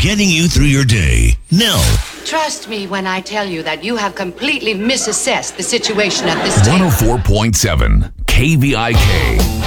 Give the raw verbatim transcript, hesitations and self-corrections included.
getting you through your day. Nell. Trust me when I tell you that you have completely misassessed the situation at this time. one oh four point seven K V I K.